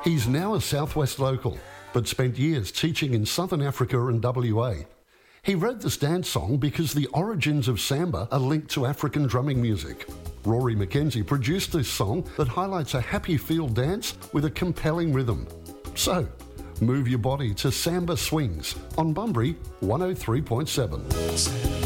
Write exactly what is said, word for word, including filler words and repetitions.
He's now a Southwest local, but spent years teaching in Southern Africa and W A. He wrote this dance song because the origins of samba are linked to African drumming music. Rory McKenzie produced this song that highlights a happy field dance with a compelling rhythm. So, move your body to Samba Swings on Bunbury one oh three point seven.